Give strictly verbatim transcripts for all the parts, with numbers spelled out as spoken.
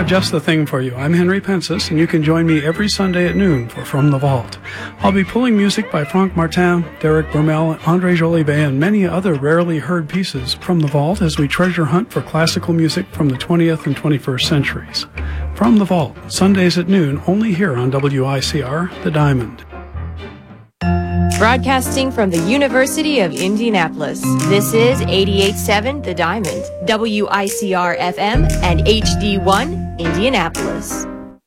just the thing for you. I'm Henry Pensis, and you can join me every Sunday at noon for From the Vault. I'll be pulling music by Franck Martin, Derek Vermel, André Jolivet, and many other rarely heard pieces from the vault as we treasure hunt for classical music from the twentieth and twenty-first centuries. From the Vault, Sundays at noon, only here on W I C R, The Diamond. Broadcasting from the University of Indianapolis, this is eighty-eight point seven The Diamond, W I C R F M, and H D one, Indianapolis.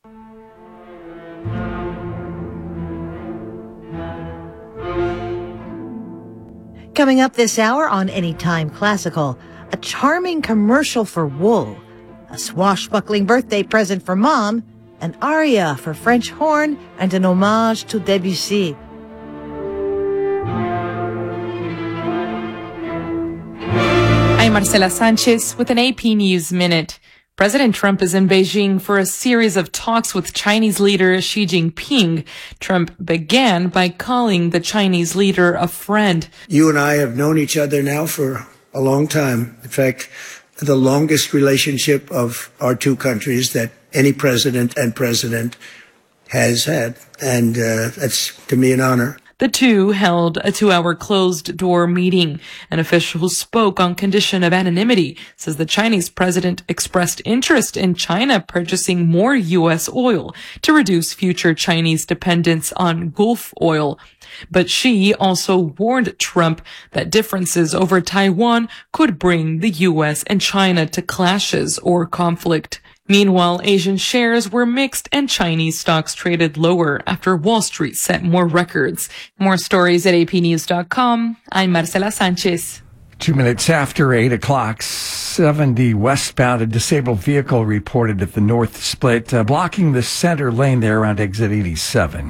Coming up this hour on Anytime Classical, a charming commercial for wool, a swashbuckling birthday present for Mom, an aria for French horn, and an homage to Debussy. I'm Marcela Sanchez with an A P News Minute. President Trump is in Beijing for a series of talks with Chinese leader Xi Jinping. Trump began by calling the Chinese leader a friend. You and I have known each other now for a long time. In fact, the longest relationship of our two countries that any president and president has had. And uh, that's, to me, an honor. The two held a two-hour closed-door meeting. An official who spoke on condition of anonymity says the Chinese president expressed interest in China purchasing more U S oil to reduce future Chinese dependence on Gulf oil. But Xi also warned Trump that differences over Taiwan could bring the U S and China to clashes or conflict. Meanwhile, Asian shares were mixed and Chinese stocks traded lower after Wall Street set more records. More stories at A P news dot com. I'm Marcela Sanchez. Two minutes after eight o'clock, seventy westbound, a disabled vehicle reported at the North Split, uh, blocking the center lane there around exit eighty-seven.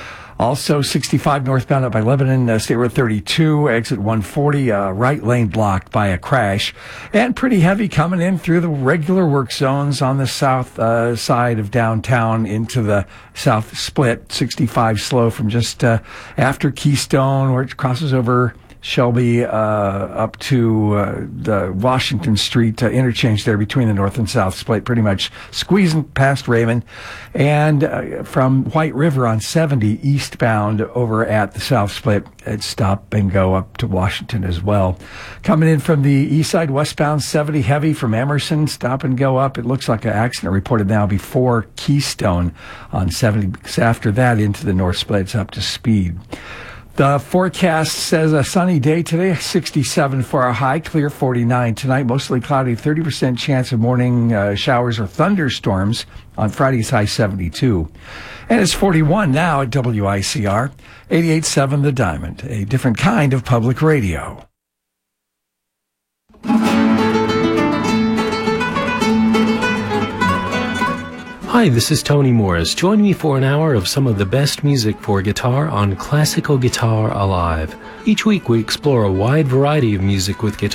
Also, sixty-five northbound up by Lebanon, uh, State Road thirty-two, exit one forty, uh, right lane blocked by a crash. And pretty heavy coming in through the regular work zones on the south uh, side of downtown into the South Split. sixty-five slow from just uh, after Keystone, where it crosses over Shelby uh, up to uh, the Washington Street uh, interchange there between the North and South Split, pretty much squeezing past Raymond. And uh, from White River on seventy eastbound over at the South Split, it's stop and go up to Washington as well. Coming in from the east side, westbound seventy heavy from Emerson, stop and go up. It looks like an accident reported now before Keystone on seventy. After that, into the North Split, it's up to speed. The forecast says a sunny day today, sixty-seven for a high, clear forty-nine tonight, mostly cloudy, thirty percent chance of morning uh, showers or thunderstorms. On Friday's high, seventy-two. And it's forty-one now at W I C R, eighty-eight point seven The Diamond, a different kind of public radio. Hi, this is Tony Morris. Join me for an hour of some of the best music for guitar on Classical Guitar Alive. Each week we explore a wide variety of music with guitar.